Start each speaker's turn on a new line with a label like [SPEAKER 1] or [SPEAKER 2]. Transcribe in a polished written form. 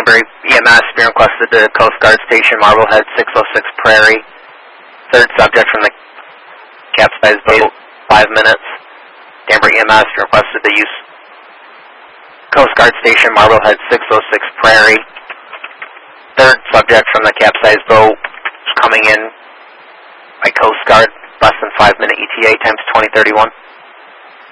[SPEAKER 1] Danbury EMS being requested to Coast Guard Station Marblehead 606 Prairie. Third subject from the capsized boat, 5 minutes. Danbury EMS requested to use Coast Guard Station Marblehead 606 Prairie. Third subject from the capsized boat is coming in by Coast Guard, less than 5 minute ETA, times 2031.